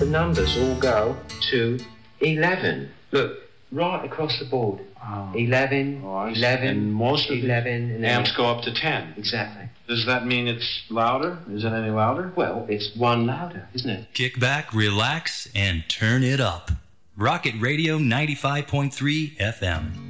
numbers all go to 11. Look, right across the board. 11, 11, and most of 11, and the amps go up to 10. Exactly. Does that mean it's louder? Is it any louder? Well, it's one louder, isn't it? Kick back, relax, and turn it up. Rocket Radio 95.3 FM.